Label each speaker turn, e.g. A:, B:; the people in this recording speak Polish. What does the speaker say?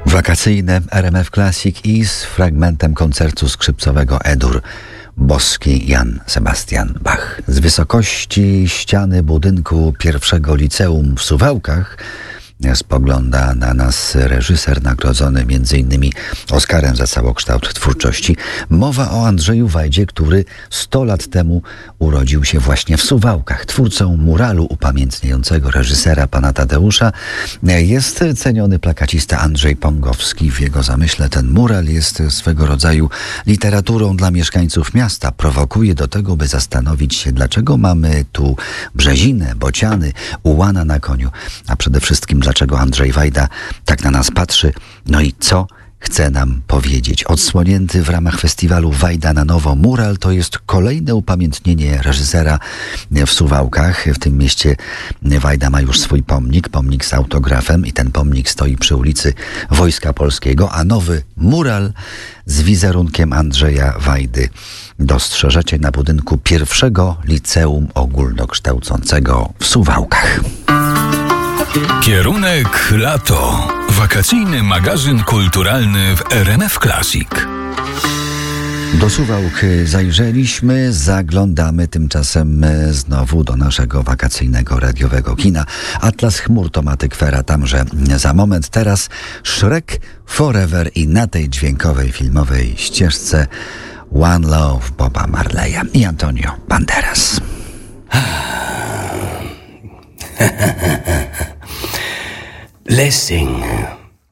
A: Wakacyjne RMF Classic i z fragmentem koncertu skrzypcowego E-dur boski Jan Sebastian Bach. Z wysokości ściany budynku pierwszego liceum w Suwałkach spogląda na nas reżyser nagrodzony m.in. Oscarem za całokształt twórczości. Mowa o Andrzeju Wajdzie, który 100 lat temu urodził się właśnie w Suwałkach. Twórcą muralu upamiętniającego reżysera pana Tadeusza jest ceniony plakacista Andrzej Pągowski. W jego zamyśle ten mural jest swego rodzaju literaturą dla mieszkańców miasta. Prowokuje do tego, by zastanowić się, dlaczego mamy tu Brzezinę, Bociany, Ułana na koniu, a przede wszystkim dlaczego Andrzej Wajda tak na nas patrzy, no i co chce nam powiedzieć. Odsłonięty w ramach festiwalu Wajda na nowo mural to jest kolejne upamiętnienie reżysera w Suwałkach. W tym mieście Wajda ma już swój pomnik z autografem i ten pomnik stoi przy ulicy Wojska Polskiego, a nowy mural z wizerunkiem Andrzeja Wajdy dostrzeżecie na budynku pierwszego liceum ogólnokształcącego w Suwałkach.
B: Kierunek lato. Wakacyjny magazyn kulturalny w RMF Classic.
A: Do Suwałk zajrzeliśmy, zaglądamy tymczasem znowu do naszego wakacyjnego radiowego kina. Atlas chmur Tomaty Kwera, tamże za moment. Teraz Shrek Forever i na tej dźwiękowej, filmowej ścieżce One Love Boba Marleya i Antonio Banderas.
C: Let's sing.